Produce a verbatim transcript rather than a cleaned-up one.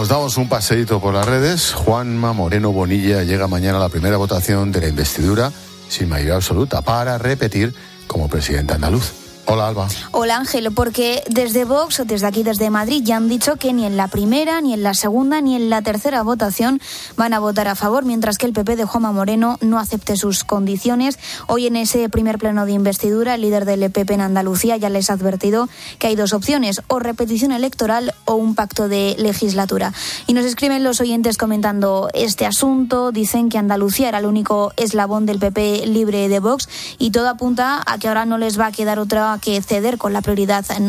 Nos damos un paseíto por las redes. Juanma Moreno Bonilla llega mañana a la primera votación de la investidura sin mayoría absoluta para repetir como presidente andaluz. Hola, Alba. Hola, Ángel, porque desde Vox, desde aquí, desde Madrid, ya han dicho que ni en la primera, ni en la segunda, ni en la tercera votación van a votar a favor, mientras que el P P de Juanma Moreno no acepte sus condiciones. Hoy, en ese primer pleno de investidura, el líder del P P en Andalucía ya les ha advertido que hay dos opciones, o repetición electoral o un pacto de legislatura. Y nos escriben los oyentes comentando este asunto, dicen que Andalucía era el único eslabón del P P libre de Vox y todo apunta a que ahora no les va a quedar otra que ceder con la prioridad